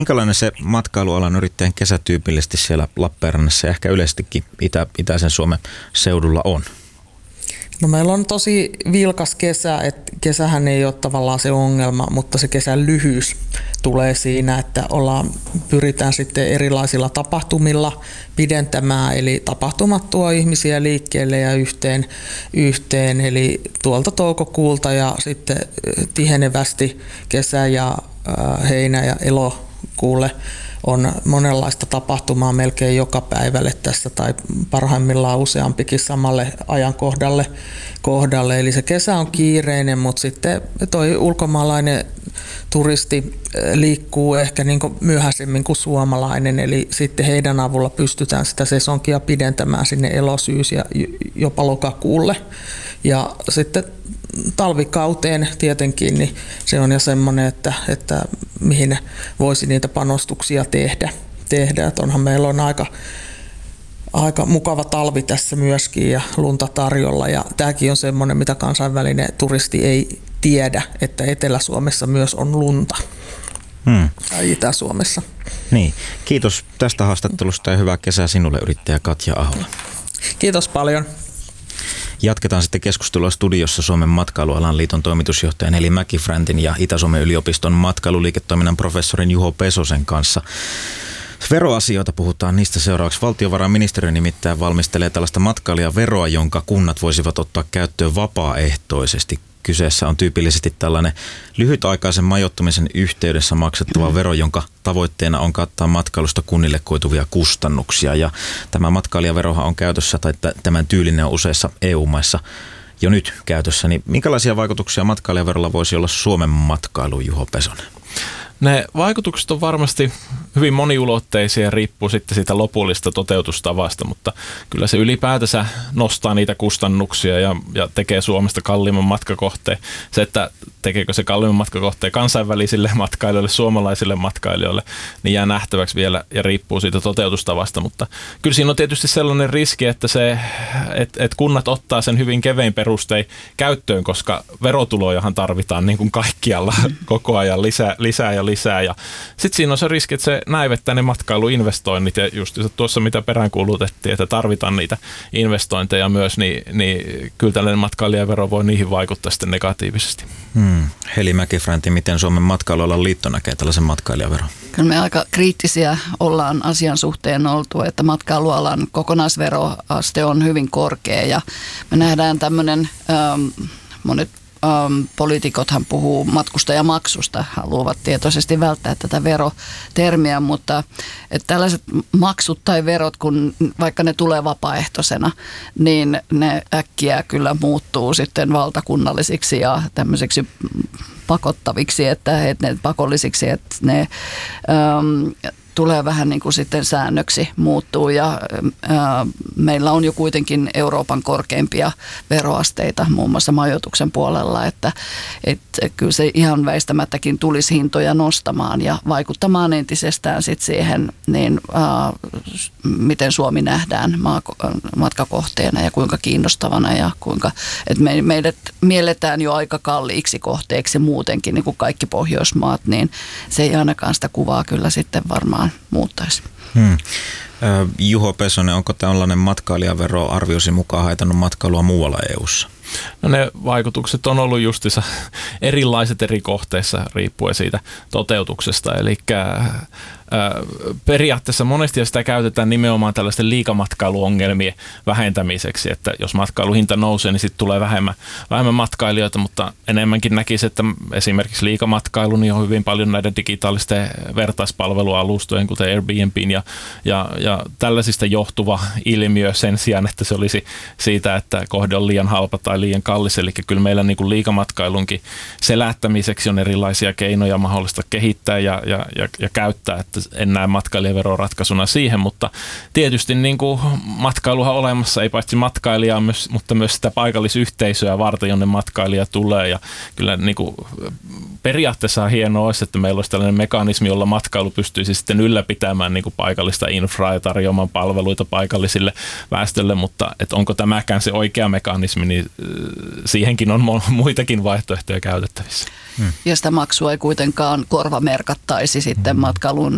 Minkälainen se matkailualan yrittäjän kesä tyypillisesti siellä Lappeenrannassa ja ehkä yleisestikin itäisen Suomen seudulla on? No meillä on tosi vilkas kesä, että kesähän ei ole tavallaan se ongelma, mutta se kesän lyhyys tulee siinä, että pyritään sitten erilaisilla tapahtumilla pidentämään, eli tapahtumat tuo ihmisiä liikkeelle ja yhteen eli tuolta toukokuulta ja sitten tihenevästi kesä ja heinä ja elokuulle on monenlaista tapahtumaa melkein joka päivälle tässä tai parhaimmillaan useampikin samalle ajankohdalle. Eli se kesä on kiireinen, mutta sitten toi ulkomaalainen turisti liikkuu ehkä niin kuin myöhäisemmin kuin suomalainen, eli sitten heidän avulla pystytään sitä sesonkia pidentämään sinne elosyys- ja jopa lokakuulle. Ja sitten talvikauteen tietenkin, niin se on jo semmoinen, että mihin voisi niitä panostuksia tehdä. Että onhan meillä on aika mukava talvi tässä myöskin ja lunta tarjolla. Ja tämäkin on semmoinen, mitä kansainvälinen turisti ei tiedä, että Etelä-Suomessa myös on lunta. Tai Itä-Suomessa. Niin. Kiitos tästä haastattelusta ja hyvää kesää sinulle, yrittäjä Katja Ahola. Kiitos paljon. Jatketaan sitten keskustelua studiossa Suomen matkailualan liiton toimitusjohtajan Heli Mäki-Fräntin ja Itä-Suomen yliopiston matkailuliiketoiminnan professorin Juho Pesosen kanssa. Veroasioita puhutaan niistä seuraavaksi. Valtiovarainministeriö nimittäin valmistelee tällaista matkailijaveroa, jonka kunnat voisivat ottaa käyttöön vapaaehtoisesti. Kyseessä on tyypillisesti tällainen lyhytaikaisen majoittumisen yhteydessä maksettava vero, jonka tavoitteena on kattaa matkailusta kunnille koituvia kustannuksia. Ja tämä matkailijaverohan on käytössä, tai tämän tyylinen on useissa EU-maissa jo nyt käytössä. Niin minkälaisia vaikutuksia matkailijaverolla voisi olla Suomen matkailuun, Juho Pesonen? Ne vaikutukset on varmasti hyvin moniulotteisia ja riippuu sitten siitä lopullista toteutustavasta, mutta kyllä se ylipäätänsä nostaa niitä kustannuksia ja tekee Suomesta kalliimman matkakohteen. Se, että tekeekö se kalliimman matkakohteen kansainvälisille matkailijoille, suomalaisille matkailijoille, niin jää nähtäväksi vielä ja riippuu siitä toteutustavasta, mutta kyllä siinä on tietysti sellainen riski, että että kunnat ottaa sen hyvin kevein perustein käyttöön, koska verotulojahan tarvitaan niin kuin kaikkialla koko ajan lisää ja sitten siinä on se riski, että se näivettää ne matkailuinvestoinnit ja just tuossa mitä peräänkuulutettiin, että tarvitaan niitä investointeja myös, niin kyllä tällainen matkailijavero voi niihin vaikuttaa sitten negatiivisesti. Heli Mäki-Fränti, miten Suomen matkailualan liitto näkee tällaisen matkailijaveron? Kyllä me aika kriittisiä ollaan asian suhteen oltu, että matkailualan kokonaisveroaste on hyvin korkea ja me nähdään tämmöinen, monet poliitikothan puhuu matkustajamaksusta, haluavat tietoisesti välttää tätä verotermiä, mutta että tällaiset maksut tai verot, kun vaikka ne tulee vapaaehtoisena, niin ne äkkiä kyllä muuttuu sitten valtakunnallisiksi ja tämmöiseksi pakottaviksi, että ne pakollisiksi, että ne tulee vähän niin kuin sitten säännöksi muuttuu ja meillä on jo kuitenkin Euroopan korkeimpia veroasteita muun muassa majoituksen puolella, että kyllä se ihan väistämättäkin tulisi hintoja nostamaan ja vaikuttamaan entisestään sitten siihen, niin miten Suomi nähdään matkakohteena ja kuinka kiinnostavana ja kuinka, että meidät mielletään jo aika kalliiksi kohteeksi muutenkin niin kuin kaikki Pohjoismaat, niin se ei ainakaan sitä kuvaa kyllä sitten varmaan muuttaisi. Juho Pesonen, onko tällainen matkailijavero arviosi mukaan haitannut matkailua muualla EU:ssa? No ne vaikutukset on ollut justissa erilaiset eri kohteissa riippuen siitä toteutuksesta, eli periaatteessa monesti sitä käytetään nimenomaan tällaisten liikamatkailuongelmien vähentämiseksi, että jos matkailuhinta nousee, niin sitten tulee vähemmän matkailijoita, mutta enemmänkin näkisi, että esimerkiksi liikamatkailu niin on hyvin paljon näiden digitaalisten vertaispalvelualustojen, kuten Airbnbin ja tällaisista johtuva ilmiö sen sijaan, että se olisi siitä, että kohde on liian halpa tai liian kallis, eli kyllä meillä niin kuin liikamatkailunkin selättämiseksi on erilaisia keinoja mahdollista kehittää ja käyttää, että en näe matkailijaveron ratkaisuna siihen, mutta tietysti niin kuin matkailuhan olemassa, ei paitsi matkailijaa, mutta myös sitä paikallisyhteisöä varten, jonne matkailija tulee ja kyllä niin kuin periaatteessa hienoa olisi, että meillä olisi tällainen mekanismi, jolla matkailu pystyisi sitten ylläpitämään niin kuin paikallista infraa ja tarjoamaan palveluita paikallisille väestölle, mutta että onko tämäkään se oikea mekanismi, niin siihenkin on muitakin vaihtoehtoja käytettävissä. Ja sitä maksua ei kuitenkaan korvamerkattaisi sitten matkailun